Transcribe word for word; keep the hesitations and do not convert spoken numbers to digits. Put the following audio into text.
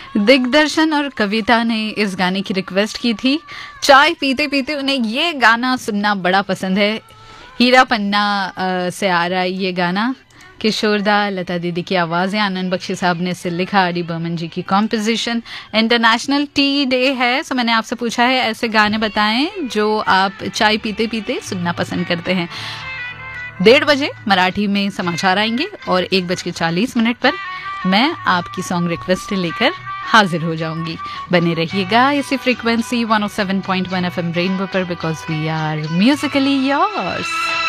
दिग्दर्शन और कविता ने इस गाने की रिक्वेस्ट की थी। चाय पीते पीते उन्हें ये गाना सुनना बड़ा पसंद है। हीरा पन्ना अ, से आ रहा है ये गाना। किशोरदा, लता दीदी की आवाज़ें, आनंद बख्शी साहब ने इसे लिखा, आर डी बर्मन जी की कॉम्पोजिशन। इंटरनेशनल टी डे है, सो मैंने आपसे पूछा है ऐसे गाने बताएं जो आप चाय पीते पीते सुनना पसंद करते हैं। डेढ़ बजे मराठी में समाचार आएंगे और एक बज के चालीस मिनट पर मैं आपकी सॉन्ग रिक्वेस्ट लेकर हाजिर हो जाऊंगी। बने रहिएगा इसी frequency one O seven point one F M rainbow पर, because we are Musically yours.